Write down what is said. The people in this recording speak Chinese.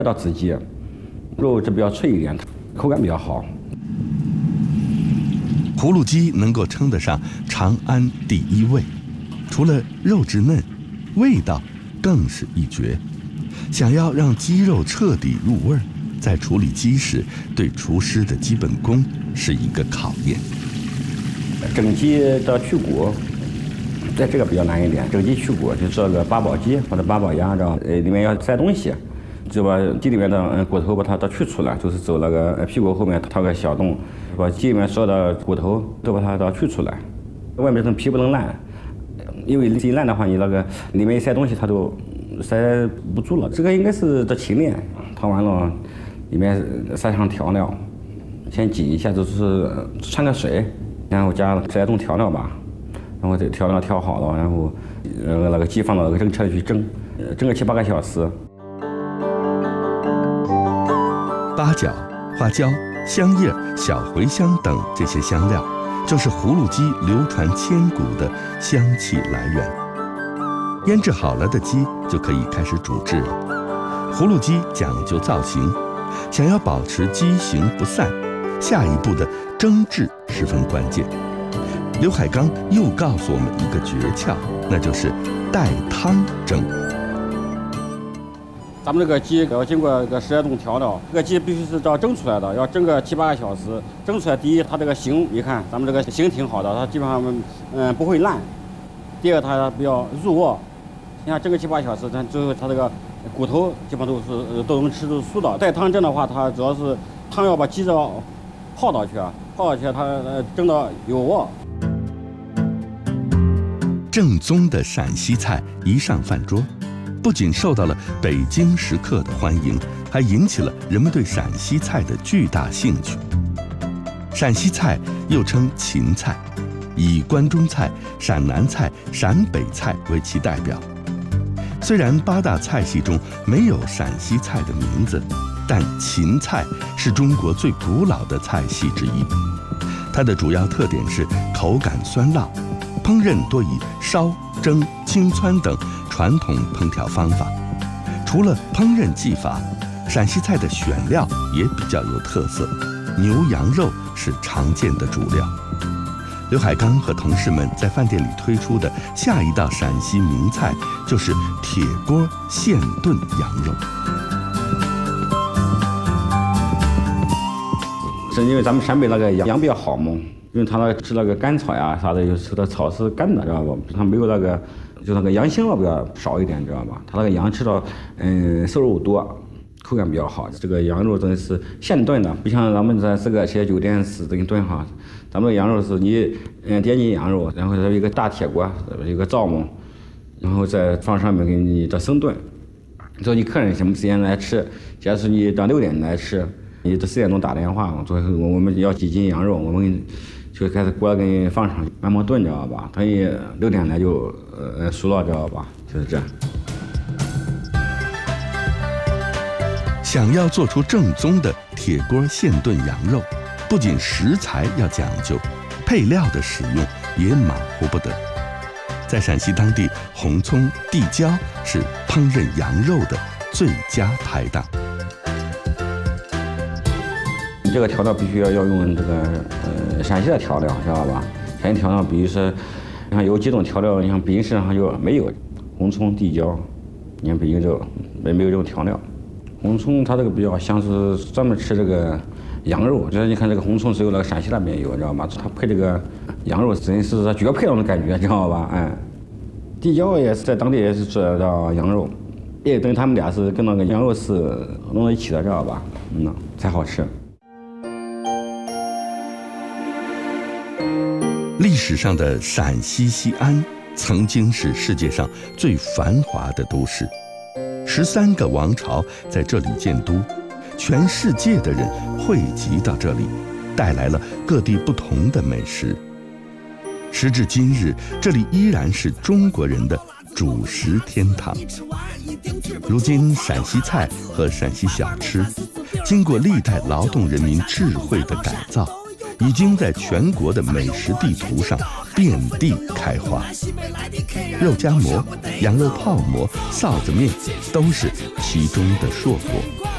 到子鸡，肉质比较脆一点，口感比较好。 葫芦鸡能够称得上长安第一味，除了肉质嫩，味道更是一绝。想要让鸡肉彻底入味，在处理鸡时，对厨师的基本功是一个考验。 整鸡的去骨，在这个比较难一点。整鸡去骨就做个八宝鸡或者八宝鸭，里面要塞东西，就把鸡里面的骨头把它去除了，就是走那个屁股后面掏个小洞，把鸡里面所有的骨头都把它去出来。外面的皮不能烂，因为鸡烂的话，你那个里面一塞东西它都塞不住了。这个应该是的勤练，掏完了里面塞上调料，先挤一下，就是掺个水，然后加塞种调料吧。然后这调料调好了，然后那个鸡放到那个蒸车里去蒸，蒸个7、8个小时。 八角、花椒、香叶、小茴香等这些香料，就是葫芦鸡流传千古的香气来源。腌制好了的鸡就可以开始煮制了。葫芦鸡讲究造型，想要保持鸡形不散，下一步的蒸制十分关键。刘海刚又告诉我们一个诀窍，那就是带汤蒸。 咱们这个鸡要经过个12种调料，这个鸡必须是要蒸出来的，要蒸个7、8个小时。蒸出来，第一，它这个形，你看咱们这个形挺好的，它基本上不会烂。第二，它比较入味。你看蒸个7、8个小时，但最后它这个骨头基本上都能吃出酥的。带汤蒸的话，它主要是汤要把鸡肉泡到去，它蒸到有味。 正宗的陕西菜一上饭桌，不仅受到了北京食客的欢迎，还引起了人们对陕西菜的巨大兴趣。陕西菜又称秦菜，以关中菜、陕南菜、陕北菜为其代表。虽然8大菜系中没有陕西菜的名字，但秦菜是中国最古老的菜系之一。它的主要特点是口感酸辣，烹饪多以烧、蒸、清汆等传统烹调方法。除了烹饪技法，陕西菜的选料也比较有特色，牛羊肉是常见的主料。刘海刚和同事们在饭店里推出的下一道陕西名菜就是铁锅现炖羊肉。 是因为咱们陕北那个羊比较好嘛，因为它那个吃那个干草呀啥的，有时候它草是干的，知道吧？它没有那个，就那个羊腥味比较少一点，知道吧？它那个羊吃到瘦肉多，口感比较好。这个羊肉真的是现炖的，不像咱们在这个些酒店是给你炖好。咱们的羊肉是你点进羊肉，然后它有一个大铁锅，有一个灶嘛，然后再放上面给你的生炖。说你客人什么时间来吃？假如说你到6点来吃，你这4点钟打电话，说我们要几斤羊肉，我们就开始锅给你放上，慢慢炖，知道吧？等你6点来就熟了，知道吧？就是这样。 想要做出正宗的铁锅现炖羊肉，不仅食材要讲究，配料的使用也马虎不得。在陕西当地，红葱、地椒是烹饪羊肉的最佳拍档。 这个调料必须要用这个陕西的调料，知道吧？陕西调料，比如说，你看有几种调料，你像北京市场上就没有红葱、地椒，你看北京就没有这种调料。红葱它这个比较像是专门吃这个羊肉，就是你看这个红葱只有那个陕西那边有，知道吗？它配这个羊肉真是它绝配那种感觉，知道吧？地椒也是在当地也是做到羊肉，也等于他们俩是跟那个羊肉是弄到一起的，知道吧？才好吃。 历史上的陕西西安曾经是世界上最繁华的都市，13个王朝在这里建都，全世界的人汇集到这里，带来了各地不同的美食。时至今日，这里依然是中国人的主食天堂。如今，陕西菜和陕西小吃经过历代劳动人民智慧的改造，已经在全国的美食地图上遍地开花。肉夹馍、羊肉泡馍、臊子面都是其中的硕果。